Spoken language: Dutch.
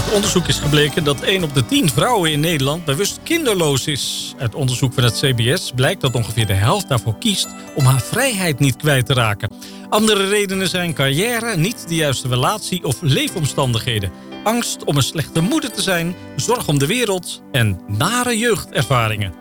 onderzoek is gebleken dat 1 op de 10 vrouwen in Nederland bewust kinderloos is. Uit onderzoek van het CBS blijkt dat ongeveer de helft daarvoor kiest om haar vrijheid niet kwijt te raken. Andere redenen zijn carrière, niet de juiste relatie of leefomstandigheden. Angst om een slechte moeder te zijn, zorg om de wereld en nare jeugdervaringen.